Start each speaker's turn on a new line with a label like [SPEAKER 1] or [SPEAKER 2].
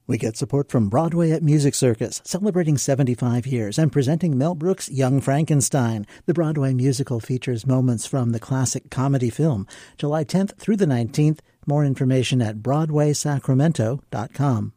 [SPEAKER 1] We get support from Broadway at Music Circus, celebrating 75 years and presenting Mel Brooks' Young Frankenstein. The Broadway musical features moments from the classic comedy film. July 10th through the 19th. More information at BroadwaySacramento.com.